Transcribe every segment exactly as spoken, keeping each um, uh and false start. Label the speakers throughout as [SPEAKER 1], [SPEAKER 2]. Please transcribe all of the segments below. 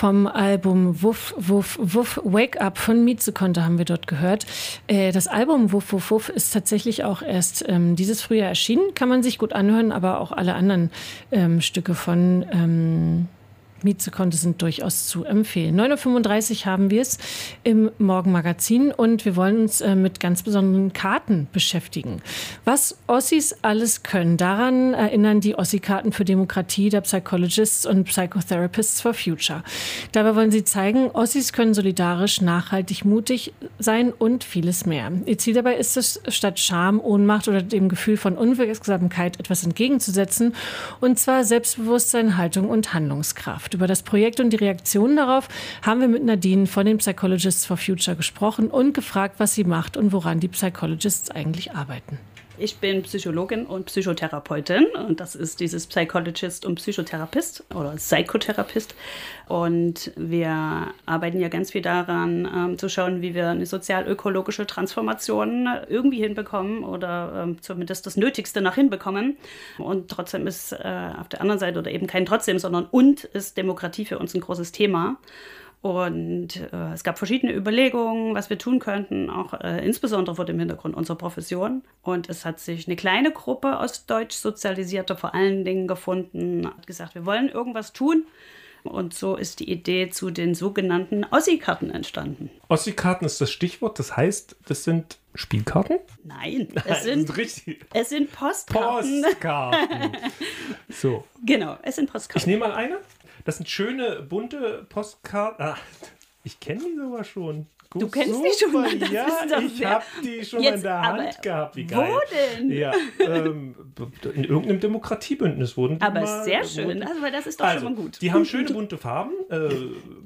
[SPEAKER 1] Vom Album Wuff, Wuff, Wuff, Wake Up von Mietzekonte haben wir dort gehört. Äh, das Album Wuff, Wuff, Wuff ist tatsächlich auch erst ähm, dieses Frühjahr erschienen. Kann man sich gut anhören, aber auch alle anderen ähm, Stücke von ähm, Mietzekonte sind durchaus zu empfehlen. neun Uhr fünfunddreißig haben wir es im Morgenmagazin und wir wollen uns äh, mit ganz besonderen Karten beschäftigen. Was Ossis alles können, daran erinnern die Ossi-Karten für Demokratie der Psychologists und Psychotherapists for Future. Dabei wollen sie zeigen, Ossis können solidarisch, nachhaltig, mutig sein und vieles mehr. Ihr Ziel dabei ist es, statt Scham, Ohnmacht oder dem Gefühl von Unwirksamkeit etwas entgegenzusetzen, und zwar Selbstbewusstsein, Haltung und Handlungskraft. Über das Projekt und die Reaktionen darauf haben wir mit Nadine von den Psychologists for Future gesprochen und gefragt, was sie macht und woran die Psychologists eigentlich arbeiten.
[SPEAKER 2] Ich bin Psychologin und Psychotherapeutin und das ist dieses Psychologist und Psychotherapist oder Psychotherapist. Und wir arbeiten ja ganz viel daran, ähm, zu schauen, wie wir eine sozial-ökologische Transformation irgendwie hinbekommen oder ähm, zumindest das Nötigste nach hinbekommen. Und trotzdem ist äh, auf der anderen Seite, oder eben kein trotzdem, sondern und ist Demokratie für uns ein großes Thema. Und äh, es gab verschiedene Überlegungen, was wir tun könnten, auch äh, insbesondere vor dem Hintergrund unserer Profession. Und es hat sich eine kleine Gruppe ostdeutsch sozialisierter vor allen Dingen gefunden, hat gesagt, wir wollen irgendwas tun. Und so ist die Idee zu den sogenannten Ossi-Karten entstanden.
[SPEAKER 3] Ossi-Karten ist das Stichwort, das heißt, das sind Spielkarten?
[SPEAKER 2] Nein,
[SPEAKER 3] Nein
[SPEAKER 2] es sind,
[SPEAKER 3] das ist richtig.
[SPEAKER 2] Es sind Postkarten.
[SPEAKER 3] Postkarten. So.
[SPEAKER 2] Genau, es sind Postkarten.
[SPEAKER 3] Ich nehme mal eine. Das sind schöne, bunte Postkarten. Ah, ich kenne die sogar schon. Gut,
[SPEAKER 2] du kennst
[SPEAKER 3] super.
[SPEAKER 2] die schon mal? Das
[SPEAKER 3] ja, ich habe die schon mal in der Hand gehabt. Wie geil.
[SPEAKER 2] Wo denn?
[SPEAKER 3] Ja, ähm, in irgendeinem Demokratiebündnis wurden die
[SPEAKER 2] Aber
[SPEAKER 3] mal,
[SPEAKER 2] sehr schön, also, weil das ist doch
[SPEAKER 3] also,
[SPEAKER 2] schon mal gut.
[SPEAKER 3] Die haben schöne bunte Farben. Äh,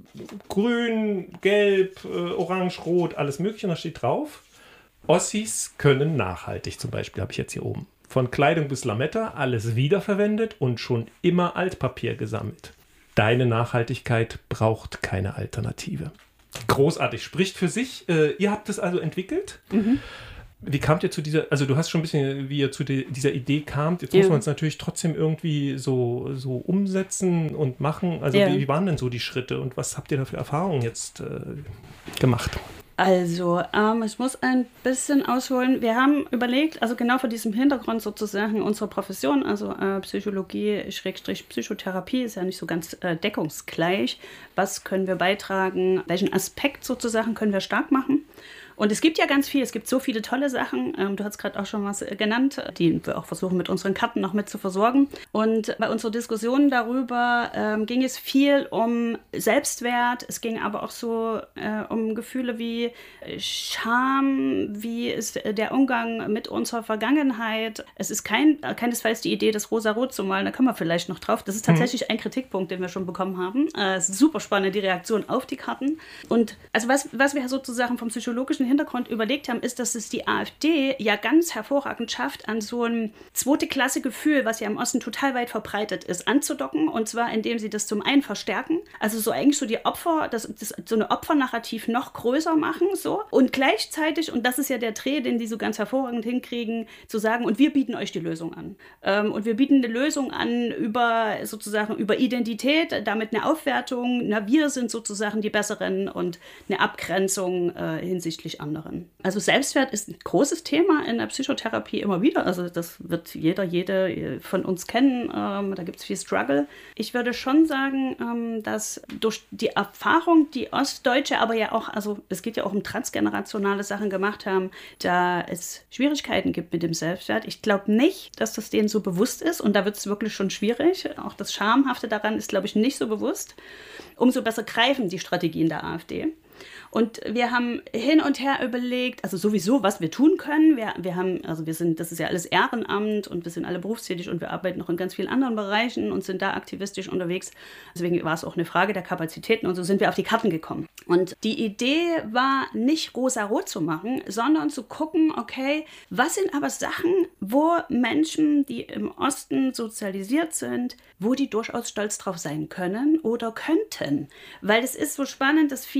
[SPEAKER 3] grün, gelb, äh, orange, rot, alles mögliche. Und da steht drauf, Ossis können nachhaltig, zum Beispiel, habe ich jetzt hier oben. Von Kleidung bis Lametta, alles wiederverwendet und schon immer Altpapier gesammelt. Deine Nachhaltigkeit braucht keine Alternative. Großartig, spricht für sich. Äh, ihr habt es also entwickelt. Mhm. Wie kamt ihr zu dieser, also du hast schon ein bisschen, wie ihr zu die, dieser Idee kamt. Jetzt ja. muss man es natürlich trotzdem irgendwie so, so umsetzen und machen. Also ja. wie, wie waren denn so die Schritte und was habt ihr da für Erfahrungen jetzt äh, gemacht?
[SPEAKER 2] Also, ähm, ich muss ein bisschen ausholen. Wir haben überlegt, also genau vor diesem Hintergrund sozusagen unserer Profession, also äh, Psychologie, Schrägstrich Psychotherapie, ist ja nicht so ganz äh, deckungsgleich. Was können wir beitragen? Welchen Aspekt sozusagen können wir stark machen? Und es gibt ja ganz viel, es gibt so viele tolle Sachen. Ähm, du hast gerade auch schon was genannt, die wir auch versuchen mit unseren Karten noch mit zu versorgen. Und bei unserer Diskussion darüber ähm, ging es viel um Selbstwert. Es ging aber auch so äh, um Gefühle wie Scham, wie ist der Umgang mit unserer Vergangenheit. Es ist kein, keinesfalls die Idee, das rosa-rot zu malen, da kommen wir vielleicht noch drauf. Das ist tatsächlich mhm. ein Kritikpunkt, den wir schon bekommen haben. Äh, es ist super spannend, die Reaktion auf die Karten. Und also was, was wir sozusagen vom psychologischen Hintergrund überlegt haben, ist, dass es die AfD ja ganz hervorragend schafft, an so ein Zweite-Klasse-Gefühl, was ja im Osten total weit verbreitet ist, anzudocken. Und zwar, indem sie das zum einen verstärken, also so eigentlich so die Opfer, das, das, so eine Opfernarrativ noch größer machen, so. Und gleichzeitig, und das ist ja der Dreh, den die so ganz hervorragend hinkriegen, zu sagen, und wir bieten euch die Lösung an. Ähm, und wir bieten eine Lösung an über sozusagen über Identität, damit eine Aufwertung, na, wir sind sozusagen die Besseren und eine Abgrenzung äh, hinsichtlich anderen. Also Selbstwert ist ein großes Thema in der Psychotherapie immer wieder. Also das wird jeder, jede von uns kennen. Ähm, da gibt es viel Struggle. Ich würde schon sagen, ähm, dass durch die Erfahrung, die Ostdeutsche, aber ja auch, also es geht ja auch um transgenerationale Sachen gemacht haben, da es Schwierigkeiten gibt mit dem Selbstwert. Ich glaube nicht, dass das denen so bewusst ist und da wird es wirklich schon schwierig. Auch das Schamhafte daran ist, glaube ich, nicht so bewusst. Umso besser greifen die Strategien der AfD. Und wir haben hin und her überlegt, also sowieso, was wir tun können. Wir, wir haben, also wir sind, das ist ja alles Ehrenamt und wir sind alle berufstätig und wir arbeiten noch in ganz vielen anderen Bereichen und sind da aktivistisch unterwegs. Deswegen war es auch eine Frage der Kapazitäten und so sind wir auf die Karten gekommen. Und die Idee war nicht rosa-rot zu machen, sondern zu gucken, okay, was sind aber Sachen, wo Menschen, die im Osten sozialisiert sind, wo die durchaus stolz drauf sein können oder könnten. Weil es ist so spannend, dass vieles ist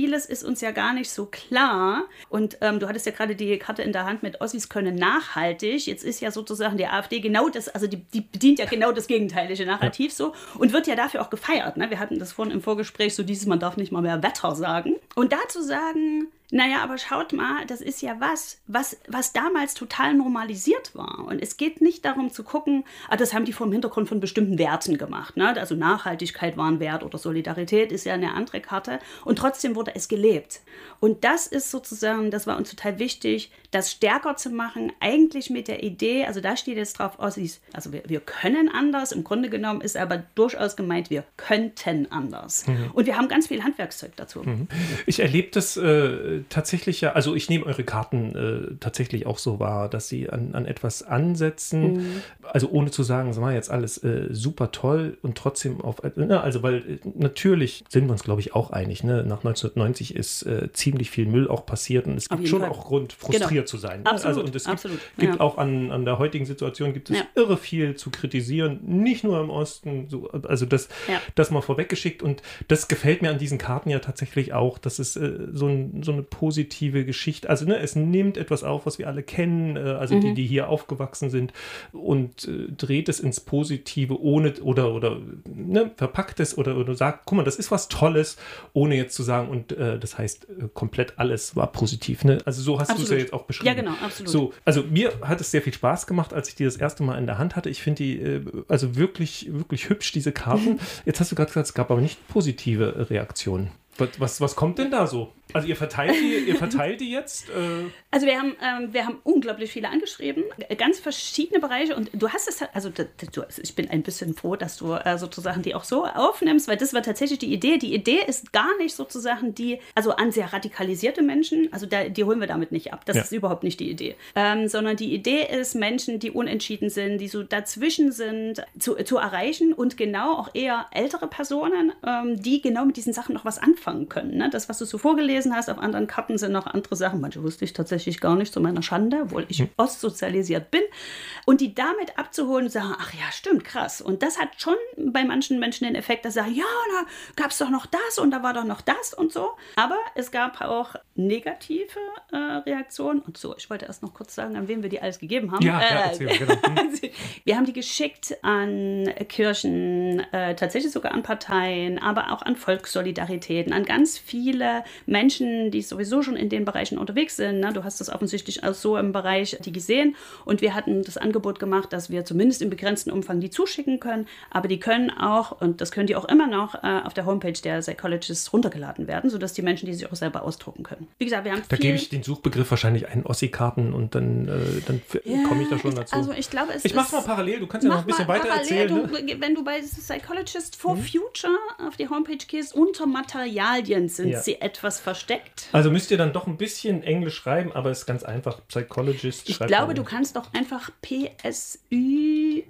[SPEAKER 2] uns ja gar nicht so klar. Und ähm, du hattest ja gerade die Karte in der Hand mit Ossis können nachhaltig. Jetzt ist ja sozusagen die AfD genau das, also die, die bedient ja genau das gegenteilige Narrativ so und wird ja dafür auch gefeiert. Ne? Wir hatten das vorhin im Vorgespräch, so dieses, man darf nicht mal mehr Wetter sagen. Und dazu sagen, naja, aber schaut mal, das ist ja was, was, was damals total normalisiert war. Und es geht nicht darum zu gucken, ah, das haben die vor dem Hintergrund von bestimmten Werten gemacht. Ne? Also Nachhaltigkeit war ein Wert oder Solidarität ist ja eine andere Karte. Und trotzdem wurde es gelebt. Und das ist sozusagen, das war uns total wichtig, das stärker zu machen, eigentlich mit der Idee, also da steht jetzt drauf, Ossis, also wir, wir können anders, im Grunde genommen ist aber durchaus gemeint, wir könnten anders. Mhm. Und wir haben ganz viel Handwerkszeug dazu.
[SPEAKER 3] Mhm. Ich erlebe das äh, tatsächlich ja, also ich nehme eure Karten äh, tatsächlich auch so wahr, dass sie an, an etwas ansetzen, mhm. also ohne zu sagen, es war jetzt alles äh, super toll und trotzdem auf, ne, also weil äh, natürlich sind wir uns, glaube ich, auch einig, ne? Nach neunzehnhundertneunzig ist äh, ziemlich viel Müll auch passiert und es gibt schon Fall. auch Grund, frustriert genau. zu sein. Ne?
[SPEAKER 2] Absolut,
[SPEAKER 3] also, und es gibt,
[SPEAKER 2] absolut.
[SPEAKER 3] gibt
[SPEAKER 2] ja.
[SPEAKER 3] auch an, an der heutigen Situation gibt es ja. irre viel zu kritisieren, nicht nur im Osten, so, also das, ja. das mal vorweggeschickt und das gefällt mir an diesen Karten ja tatsächlich auch, dass es äh, so, ein, so eine positive Geschichte, also ne, es nimmt etwas auf, was wir alle kennen, äh, also mhm. die, die hier aufgewachsen sind und äh, dreht es ins Positive, ohne oder, oder ne, verpackt es oder, oder sagt, guck mal, das ist was Tolles, ohne jetzt zu sagen, und äh, das heißt, äh, komplett alles war positiv. Ne? Also so hast du es ja jetzt auch beschrieben.
[SPEAKER 2] Ja, genau, absolut.
[SPEAKER 3] So, also mir hat es sehr viel Spaß gemacht, als ich die das erste Mal in der Hand hatte. Ich finde die äh, also wirklich, wirklich hübsch, diese Karten. Jetzt hast du gerade gesagt, es gab aber nicht positive Reaktionen. Was, was, was kommt denn da so? Also ihr verteilt die, ihr verteilt die jetzt? Äh
[SPEAKER 2] also wir haben, ähm, wir haben unglaublich viele angeschrieben, ganz verschiedene Bereiche und du hast es, also du, ich bin ein bisschen froh, dass du äh, sozusagen die auch so aufnimmst, weil das war tatsächlich die Idee. Die Idee ist gar nicht sozusagen die, also an sehr radikalisierte Menschen, also da, die holen wir damit nicht ab, das ja. ist überhaupt nicht die Idee, ähm, sondern die Idee ist, Menschen, die unentschieden sind, die so dazwischen sind, zu, zu erreichen und genau auch eher ältere Personen, ähm, die genau mit diesen Sachen noch was anfangen können. Ne? Das, was du so vorgelesen hast, auf anderen Karten sind noch andere Sachen. Manche wusste ich tatsächlich gar nicht, zu meiner Schande, obwohl ich hm. ostsozialisiert bin. Und die damit abzuholen und sagen, ach ja, stimmt, krass. Und das hat schon bei manchen Menschen den Effekt, dass sie sagen, ja, da gab es doch noch das und da war doch noch das und so. Aber es gab auch negative äh, Reaktionen. Und so, ich wollte erst noch kurz sagen, an wen wir die alles gegeben haben.
[SPEAKER 3] Ja, äh, ja erzähl, genau.
[SPEAKER 2] Wir haben die geschickt an Kirchen, äh, tatsächlich sogar an Parteien, aber auch an Volkssolidaritäten, an ganz viele Menschen, die sowieso schon in den Bereichen unterwegs sind. Ne? Du hast das offensichtlich auch so im Bereich die gesehen. Und wir hatten das Angebot gemacht, dass wir zumindest im begrenzten Umfang die zuschicken können. Aber die können auch, und das können die auch immer noch, äh, auf der Homepage der Psychologists runtergeladen werden, sodass die Menschen die sich auch selber ausdrucken können. Wie gesagt, wir haben
[SPEAKER 3] Da gebe ich den Suchbegriff wahrscheinlich ein, Ossi-Karten, und dann, äh, dann ja, komme ich da schon dazu.
[SPEAKER 2] Also ich glaube, es
[SPEAKER 3] Ich mache mal parallel, du kannst ja noch ein bisschen weiter erzählen.
[SPEAKER 2] Du, ne? Wenn du bei Psychologists for hm. Future auf die Homepage gehst, unter Materialien sind ja. sie etwas versteckt.
[SPEAKER 3] Also müsst ihr dann doch ein bisschen Englisch schreiben, aber es ist ganz einfach. Psychologist.
[SPEAKER 2] Ich glaube, du kannst doch einfach P S Y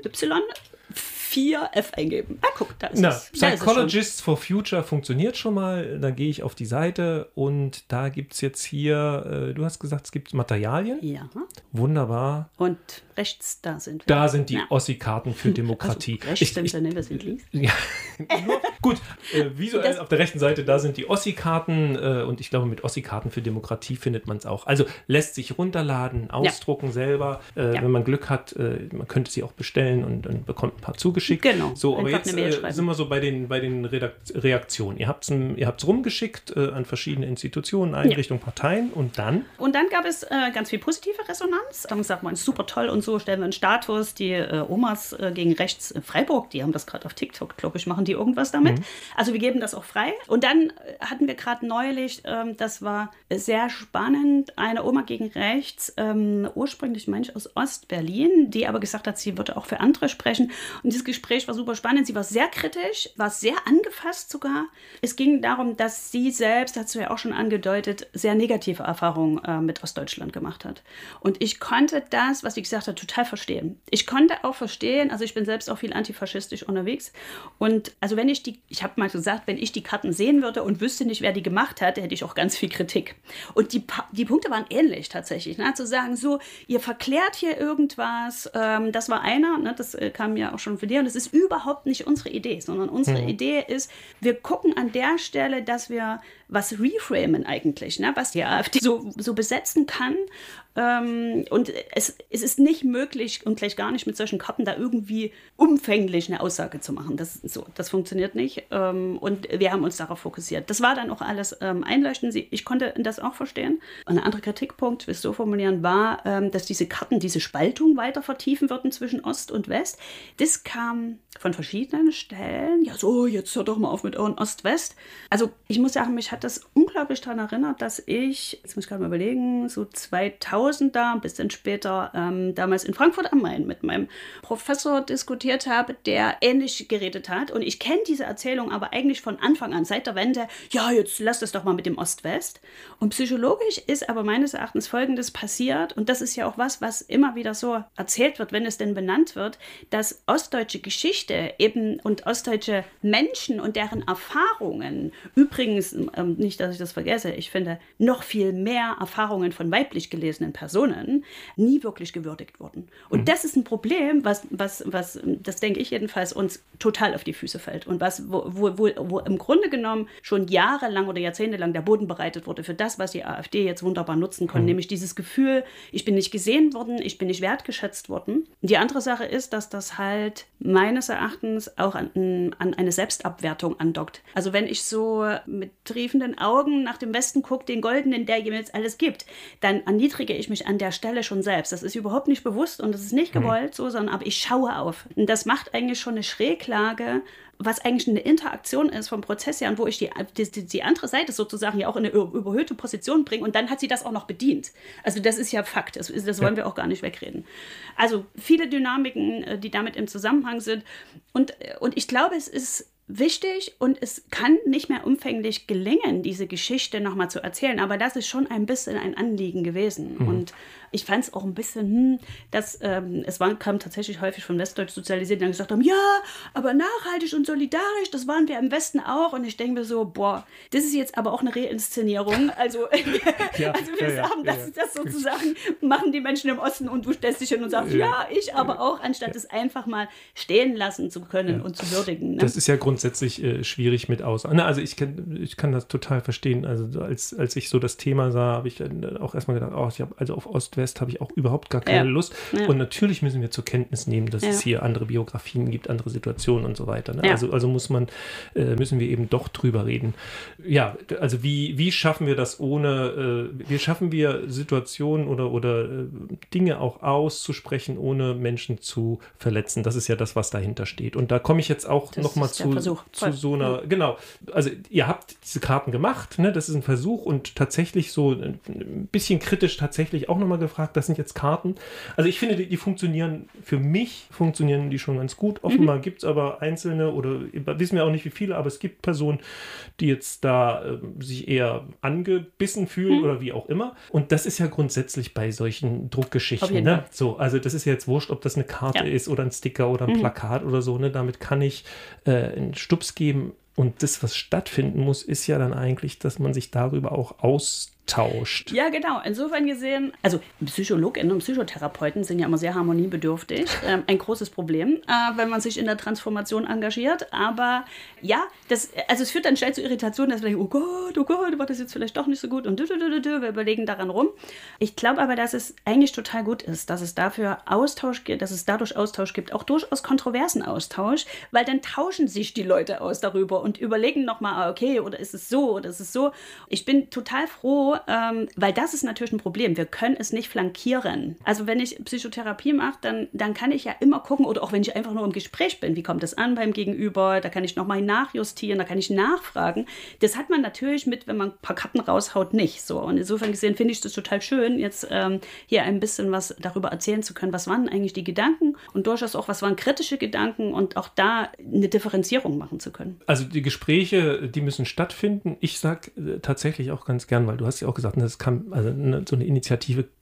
[SPEAKER 2] vier F eingeben. Ah, guck, da ist
[SPEAKER 3] Na,
[SPEAKER 2] es.
[SPEAKER 3] Psychologists for Future funktioniert schon mal. Dann gehe ich auf die Seite und da gibt es jetzt hier, äh, du hast gesagt, es gibt Materialien.
[SPEAKER 2] Ja.
[SPEAKER 3] Wunderbar.
[SPEAKER 2] Und rechts, da sind wir.
[SPEAKER 3] Da sind die ja. Ossi-Karten für Demokratie.
[SPEAKER 2] Also, rechts stimmt ja nicht, wir sind links.
[SPEAKER 3] Ja, nur, gut, äh, visuell das, auf der rechten Seite, da sind die Ossi-Karten äh, und ich glaube, mit Ossi-Karten für Demokratie findet man es auch. Also lässt sich runterladen, ausdrucken ja. selber. Äh, ja. Wenn man Glück hat, äh, man könnte sie auch bestellen und dann bekommt ein paar zugeschickt.
[SPEAKER 2] Genau.
[SPEAKER 3] So, aber jetzt äh, sind wir so bei den, bei den Redakt- Reaktionen. Ihr habt es ihr habt's rumgeschickt äh, an verschiedene Institutionen, Einrichtungen, ja. Parteien und dann?
[SPEAKER 2] Und dann gab es äh, ganz viel positive Resonanz. Dann sagt man, super toll und so, stellen wir einen Status. Die äh, Omas äh, gegen rechts in Freiburg, die haben das gerade auf TikTok, glaube ich, machen die irgendwas damit. Mhm. Also wir geben das auch frei. Und dann hatten wir gerade neulich, ähm, das war sehr spannend, eine Oma gegen rechts, ähm, ursprünglich Mensch aus Ostberlin, die aber gesagt hat, sie würde auch für andere sprechen. Und dieses Gespräch war super spannend. Sie war sehr kritisch, war sehr angefasst sogar. Es ging darum, dass sie selbst, hast du ja auch schon angedeutet, sehr negative Erfahrungen äh, mit Ostdeutschland gemacht hat. Und ich konnte das, was sie gesagt hat, total verstehen. Ich konnte auch verstehen, also ich bin selbst auch viel antifaschistisch unterwegs. Und also wenn ich die, ich habe mal damals gesagt, wenn ich die Karten sehen würde und wüsste nicht, wer die gemacht hat, hätte ich auch ganz viel Kritik. Und die, die Punkte waren ähnlich tatsächlich. Ne? Zu sagen, so, ihr verklärt hier irgendwas, ähm, das war einer, ne? Das äh, kam ja auch schon von dir, und das ist überhaupt nicht unsere Idee, sondern unsere mhm. Idee ist, wir gucken an der Stelle, dass wir was reframen eigentlich, ne? Was die AfD so, so besetzen kann. Ähm, und es, es ist nicht möglich und gleich gar nicht mit solchen Karten da irgendwie umfänglich eine Aussage zu machen. Das, so, das funktioniert nicht. Ähm, und wir haben uns darauf fokussiert. Das war dann auch alles ähm, einleuchtend. Ich konnte das auch verstehen. Ein anderer Kritikpunkt, wie es so formulieren, war, ähm, dass diese Karten diese Spaltung weiter vertiefen würden zwischen Ost und West. Das kam von verschiedenen Stellen. Ja, so, jetzt hört doch mal auf mit euren Ost-West. Also ich muss sagen, mich hat das unglaublich daran erinnert, dass ich, jetzt muss ich gerade mal überlegen, so zweitausend da, ein bisschen später, ähm, damals in Frankfurt am Main mit meinem Professor diskutiert habe, der ähnlich geredet hat. Und ich kenne diese Erzählung aber eigentlich von Anfang an, seit der Wende, ja, jetzt lass das doch mal mit dem Ost-West. Und psychologisch ist aber meines Erachtens Folgendes passiert, und das ist ja auch was, was immer wieder so erzählt wird, wenn es denn benannt wird, dass ostdeutsche Geschichte eben und ostdeutsche Menschen und deren Erfahrungen, übrigens, ähm, nicht, dass ich das vergesse, ich finde, noch viel mehr Erfahrungen von weiblich gelesenen Personen nie wirklich gewürdigt wurden. Und mhm. das ist ein Problem, was, was, was, das denke ich jedenfalls, uns total auf die Füße fällt und was, wo, wo, wo, wo im Grunde genommen schon jahrelang oder jahrzehntelang der Boden bereitet wurde für das, was die AfD jetzt wunderbar nutzen kann, mhm. nämlich dieses Gefühl, ich bin nicht gesehen worden, ich bin nicht wertgeschätzt worden. Die andere Sache ist, dass das halt meines Erachtens auch an, an eine Selbstabwertung andockt. Also wenn ich so mit triefenden Augen nach dem Westen gucke, den Goldenen, der ihm jetzt alles gibt, dann erniedrige ich mich an der Stelle schon selbst. Das ist überhaupt nicht bewusst und das ist nicht gewollt, so, sondern aber ich schaue auf. Und das macht eigentlich schon eine Schräglage, was eigentlich eine Interaktion ist vom Prozess her und wo ich die, die, die andere Seite sozusagen ja auch in eine überhöhte Position bringe und dann hat sie das auch noch bedient. Also das ist ja Fakt, das, das wollen wir auch gar nicht wegreden. Also viele Dynamiken, die damit im Zusammenhang sind und, und ich glaube, es ist wichtig und es kann nicht mehr umfänglich gelingen, diese Geschichte nochmal zu erzählen, aber das ist schon ein bisschen ein Anliegen gewesen. Mhm. Und ich fand es auch ein bisschen, hm, dass ähm, es war, kam tatsächlich häufig von Westdeutsch sozialisiert, die dann gesagt haben, ja, aber nachhaltig und solidarisch, das waren wir im Westen auch. Und ich denke mir so, boah, das ist jetzt aber auch eine Reinszenierung. Also, ja, also wir ja, sagen, ja, dass ja. das sozusagen machen die Menschen im Osten und du stellst dich hin und sagst, ja, ja ich aber auch, anstatt es einfach mal stehen lassen zu können ja. und zu würdigen. Ne?
[SPEAKER 3] Das ist ja grundsätzlich äh, schwierig mit aus. Also ich kann, ich kann das total verstehen. Also als, als ich so das Thema sah, habe ich auch erstmal gedacht, oh, ich habe also auf Ost West habe ich auch überhaupt gar keine ja. Lust. Ja. Und natürlich müssen wir zur Kenntnis nehmen, dass ja. es hier andere Biografien gibt, andere Situationen und so weiter. Ne? Ja. Also, also muss man, äh, müssen wir eben doch drüber reden. Ja, also wie, wie schaffen wir das ohne, äh, wie schaffen wir Situationen oder, oder äh, Dinge auch auszusprechen, ohne Menschen zu verletzen? Das ist ja das, was dahinter steht. Und da komme ich jetzt auch nochmal zu, zu so einer, ja. genau, also ihr habt diese Karten gemacht, ne? Das ist ein Versuch und tatsächlich so ein bisschen kritisch tatsächlich auch nochmal gefragt, das sind jetzt Karten. Also ich finde, die, die funktionieren, für mich funktionieren die schon ganz gut. Offenbar mhm. gibt es aber einzelne oder wissen wir auch nicht wie viele, aber es gibt Personen, die jetzt da äh, sich eher angebissen fühlen mhm. oder wie auch immer. Und das ist ja grundsätzlich bei solchen Druckgeschichten. Ne? So, also das ist ja jetzt wurscht, ob das eine Karte ja. ist oder ein Sticker oder ein mhm. Plakat oder so. Ne? Damit kann ich äh, einen Stups geben. Und das, was stattfinden muss, ist ja dann eigentlich, dass man sich darüber auch austauscht.
[SPEAKER 2] Ja, genau. Insofern gesehen, also PsychologInnen und Psychotherapeuten sind ja immer sehr harmoniebedürftig. Ähm, ein großes Problem, äh, wenn man sich in der Transformation engagiert. Aber ja, das, also es führt dann schnell zu Irritationen, dass wir denken, oh Gott, oh Gott, war das jetzt vielleicht doch nicht so gut und wir überlegen daran rum. Ich glaube aber, dass es eigentlich total gut ist, dass es dafür Austausch gibt, dass es dadurch Austausch gibt, auch durchaus kontroversen Austausch, weil dann tauschen sich die Leute aus darüber und überlegen nochmal, okay, oder ist es so, oder ist es so. Ich bin total froh, ähm, weil das ist natürlich ein Problem. Wir können es nicht flankieren. Also wenn ich Psychotherapie mache, dann, dann kann ich ja immer gucken, oder auch wenn ich einfach nur im Gespräch bin, wie kommt das an beim Gegenüber, da kann ich nochmal nachjustieren, da kann ich nachfragen. Das hat man natürlich mit, wenn man ein paar Karten raushaut, nicht so. Und insofern gesehen finde ich das total schön, jetzt ähm, hier ein bisschen was darüber erzählen zu können, was waren eigentlich die Gedanken und durchaus auch, was waren kritische Gedanken und auch da eine Differenzierung machen zu können.
[SPEAKER 3] Also die Gespräche, die müssen stattfinden. Ich sage äh, tatsächlich auch ganz gern, weil du hast ja auch gesagt, das kann, also eine, so eine Initiative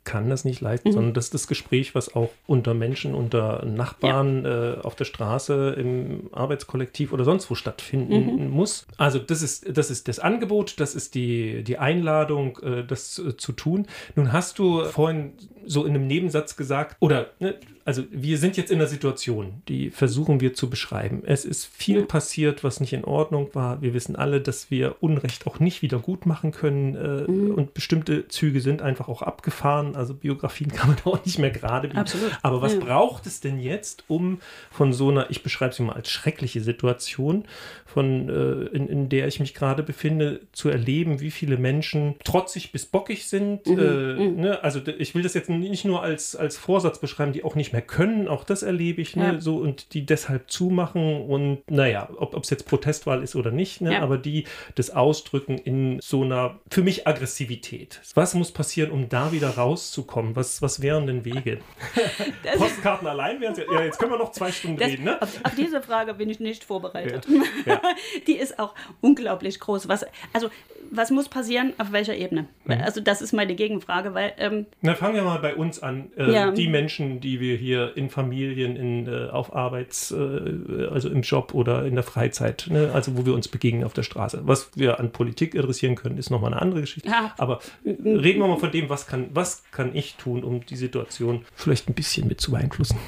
[SPEAKER 3] kann das nicht leisten, mhm. sondern das ist das Gespräch, was auch unter Menschen, unter Nachbarn ja. äh, auf der Straße, im Arbeitskollektiv oder sonst wo stattfinden mhm. muss. Also das ist, das ist das Angebot, das ist die, die Einladung, äh, das äh, zu tun. Nun hast du vorhin so in einem Nebensatz gesagt, oder ne, also wir sind jetzt in einer Situation, die versuchen wir zu beschreiben. Es ist viel passiert, was nicht in Ordnung war. Wir wissen alle, dass wir Unrecht auch nicht wieder gut machen können äh, mhm. und bestimmte Züge sind einfach auch abgefahren. Also Biografien kann man auch nicht mehr gerade biegen.
[SPEAKER 2] Absolut.
[SPEAKER 3] Aber was
[SPEAKER 2] ja.
[SPEAKER 3] braucht es denn jetzt, um von so einer, ich beschreibe sie mal als schreckliche Situation, von, äh, in, in der ich mich gerade befinde, zu erleben, wie viele Menschen trotzig bis bockig sind. Mhm. Äh, mhm. Ne? Also ich will das jetzt nicht nur als, als Vorsatz beschreiben, die auch nicht mehr können, auch das erlebe ich, ne?
[SPEAKER 2] Ja.
[SPEAKER 3] So, und die deshalb zumachen und naja, ob es jetzt Protestwahl ist oder nicht, ne?
[SPEAKER 2] Ja.
[SPEAKER 3] aber die das ausdrücken in so einer, für mich Aggressivität. Was muss passieren, um da wieder rauszukommen? Was, was wären denn Wege? Postkarten allein wären ja, jetzt können wir noch zwei Stunden
[SPEAKER 2] das,
[SPEAKER 3] reden. Ne?
[SPEAKER 2] Auf, auf diese Frage bin ich nicht vorbereitet.
[SPEAKER 3] Ja. Ja.
[SPEAKER 2] Die ist auch unglaublich groß. Was, also, was muss passieren, auf welcher Ebene? Mhm. Also das ist meine Gegenfrage, weil... Ähm,
[SPEAKER 3] Na, fangen wir mal bei uns an. Äh,
[SPEAKER 2] ja.
[SPEAKER 3] Die Menschen, die wir hier in Familien, in, äh, auf Arbeits-, äh, also im Job oder in der Freizeit, ne? Also wo wir uns begegnen auf der Straße. Was wir an Politik adressieren können, ist nochmal eine andere Geschichte.
[SPEAKER 2] Ja.
[SPEAKER 3] Aber reden wir mal von dem, was kann, was kann ich tun, um die Situation vielleicht ein bisschen mit zu beeinflussen?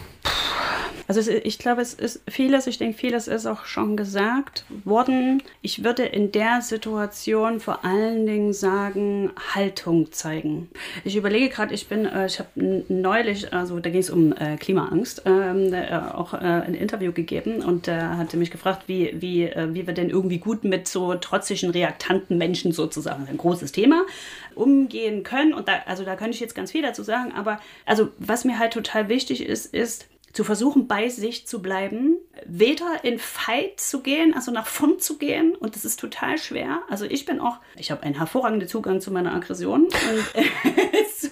[SPEAKER 2] Also es, ich glaube, es ist vieles, ich denke, vieles ist auch schon gesagt worden. Ich würde in der Situation vor allen Dingen sagen, Haltung zeigen. Ich überlege gerade, ich bin, äh, ich habe neulich, also da ging es um äh, Klimaangst, ähm, äh, auch äh, ein Interview gegeben und er äh, hatte mich gefragt, wie, wie, äh, wie wir denn irgendwie gut mit so trotzigen, reaktanten Menschen sozusagen, ein großes Thema, umgehen können. Und da, also da könnte ich jetzt ganz viel dazu sagen, aber also was mir halt total wichtig ist, ist, zu versuchen, bei sich zu bleiben, weder in Fight zu gehen, also nach vorn zu gehen, und das ist total schwer. Also ich bin auch, ich habe einen hervorragenden Zugang zu meiner Aggression und äh, so.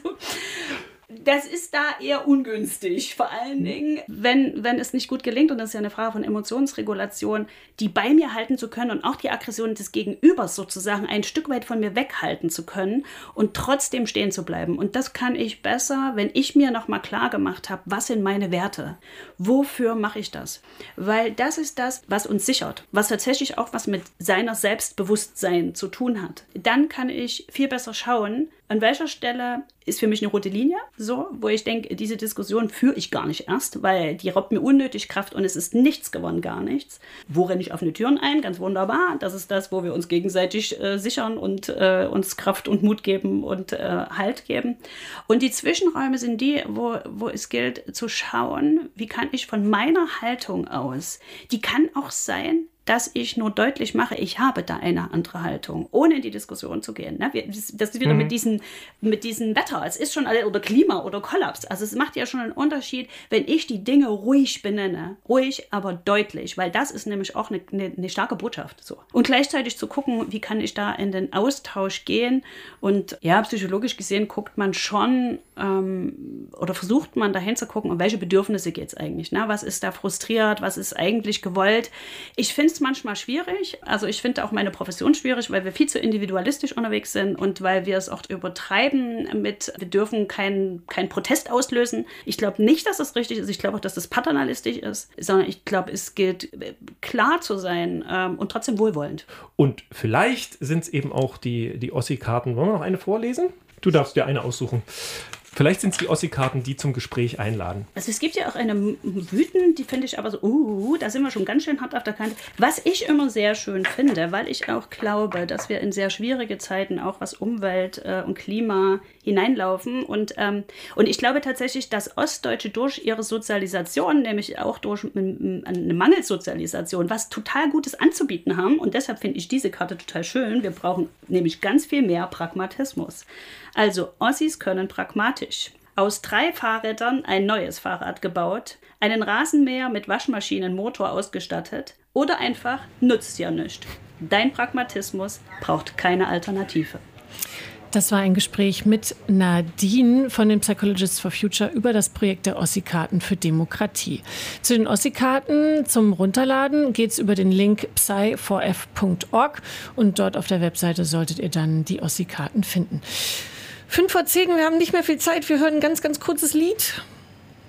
[SPEAKER 2] Das ist da eher ungünstig, vor allen Dingen, wenn, wenn es nicht gut gelingt, und das ist ja eine Frage von Emotionsregulation, die bei mir halten zu können und auch die Aggression des Gegenübers sozusagen ein Stück weit von mir weghalten zu können und trotzdem stehen zu bleiben. Und das kann ich besser, wenn ich mir nochmal klar gemacht habe, was sind meine Werte? Wofür mache ich das? Weil das ist das, was uns sichert, was tatsächlich auch was mit seiner Selbstbewusstsein zu tun hat. Dann kann ich viel besser schauen, an welcher Stelle ist für mich eine rote Linie, so, wo ich denke, diese Diskussion führe ich gar nicht erst, weil die raubt mir unnötig Kraft und es ist nichts gewonnen, gar nichts. Wo renne ich offene Türen ein? Ganz wunderbar. Das ist das, wo wir uns gegenseitig äh, sichern und äh, uns Kraft und Mut geben und äh, Halt geben. Und die Zwischenräume sind die, wo, wo es gilt zu schauen, wie kann ich von meiner Haltung aus, die kann auch sein, dass ich nur deutlich mache, ich habe da eine andere Haltung, ohne in die Diskussion zu gehen. Ne? Das ist wieder mhm. mit diesem mit diesen Wetter. Es ist schon, oder Klima oder Kollaps. Also es macht ja schon einen Unterschied, wenn ich die Dinge ruhig benenne. Ruhig, aber deutlich. Weil das ist nämlich auch eine, eine, eine starke Botschaft. So. Und gleichzeitig zu gucken, wie kann ich da in den Austausch gehen. Und ja, psychologisch gesehen guckt man schon ähm, oder versucht man dahin zu gucken, um welche Bedürfnisse geht es eigentlich. Ne? Was ist da frustriert? Was ist eigentlich gewollt? Ich finde es manchmal schwierig. Also ich finde auch meine Profession schwierig, weil wir viel zu individualistisch unterwegs sind und weil wir es oft übertreiben mit, wir dürfen keinen kein Protest auslösen. Ich glaube nicht, dass das richtig ist. Ich glaube auch, dass das paternalistisch ist, sondern ich glaube, es gilt, klar zu sein ähm, und trotzdem wohlwollend.
[SPEAKER 3] Und vielleicht sind es eben auch die, die Ossi-Karten. Wollen wir noch eine vorlesen? Du darfst dir eine aussuchen. Vielleicht sind es die Ossi-Karten, die zum Gespräch einladen.
[SPEAKER 2] Also es gibt ja auch eine Mythen, die finde ich aber so, uh, da sind wir schon ganz schön hart auf der Kante. Was ich immer sehr schön finde, weil ich auch glaube, dass wir in sehr schwierige Zeiten auch was Umwelt äh, und Klima hineinlaufen. Und, ähm, und ich glaube tatsächlich, dass Ostdeutsche durch ihre Sozialisation, nämlich auch durch eine Mangelsozialisation, was total Gutes anzubieten haben. Und deshalb finde ich diese Karte total schön. Wir brauchen nämlich ganz viel mehr Pragmatismus. Also Ossis können pragmatisch. Aus drei Fahrrädern ein neues Fahrrad gebaut, einen Rasenmäher mit Waschmaschinenmotor ausgestattet oder einfach nutzt ja nichts. Dein Pragmatismus braucht keine Alternative.
[SPEAKER 1] Das war ein Gespräch mit Nadine von den Psychologists for Future über das Projekt der Ossi-Karten für Demokratie. Zu den Ossi-Karten zum Runterladen geht es über den Link psy four f punkt org und dort auf der Webseite solltet ihr dann die Ossi-Karten finden. Fünf vor zehn, wir haben nicht mehr viel Zeit. Wir hören ein ganz, ganz kurzes Lied.